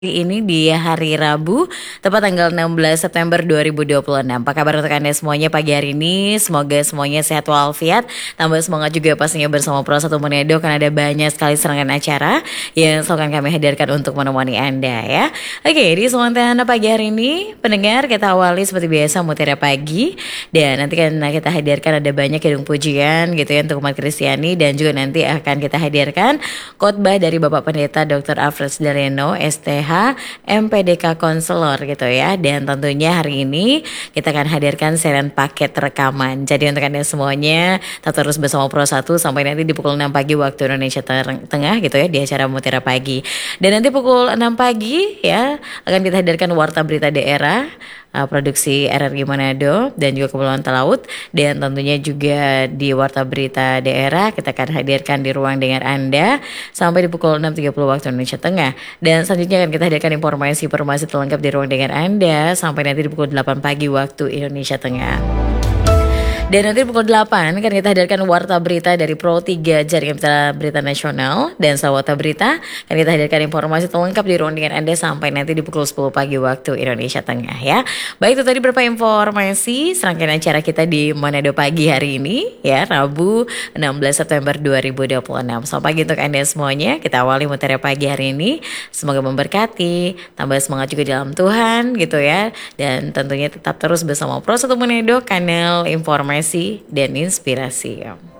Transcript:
Ini di hari Rabu, tepat tanggal 16 September 2026. Apa kabar untuk Anda semuanya pagi hari ini? Semoga semuanya sehat walafiat. Tambah semangat juga pastinya bersama Pro 1 Monedo, karena ada banyak sekali serangan acara yang selalu akan kami hadirkan untuk menemani Anda ya. Oke, di semuanya pagi hari ini, pendengar, kita awali seperti biasa Mutiara Pagi. Dan nanti kan kita hadirkan ada banyak kidung pujian gitu ya untuk umat Kristiani. Dan juga nanti akan kita hadirkan khotbah dari Bapak Pendeta Dr. Alfred Dareno, STH, MPDK Konselor gitu ya. Dan tentunya hari ini kita akan hadirkan serian paket rekaman. Jadi untuk Anda semuanya tetap terus bersama Pro 1 sampai nanti di pukul 6 pagi waktu Indonesia Tengah gitu ya, di acara Mutiara Pagi. Dan nanti pukul 6 pagi ya akan kita hadirkan Warta Berita Daerah, produksi RRI Manado dan juga Kepulauan Talaut. Dan tentunya juga di Warta Berita Daerah kita akan hadirkan di ruang dengar Anda sampai di pukul 6.30 waktu Indonesia Tengah. Dan selanjutnya akan kita hadirkan informasi terlengkap di ruang dengar Anda sampai nanti di pukul 8 pagi waktu Indonesia Tengah. Dan nanti pukul 8 kan kita hadirkan Warta Berita dari Pro 3 Jaringan Berita Nasional. Dan setelah Warta Berita kan kita hadirkan informasi terlengkap di ruang dengan Anda sampai nanti di pukul 10 pagi waktu Indonesia Tengah ya. Baik, itu tadi beberapa informasi serangkaian acara kita di Manado pagi hari ini ya, Rabu 16 September 2026. Selamat pagi untuk Anda semuanya. Kita awali Mutiara Pagi hari ini. Semoga memberkati, tambah semangat juga dalam Tuhan gitu ya. Dan tentunya tetap terus bersama Pro 1 Monedo, kanal informasi dan inspirasi.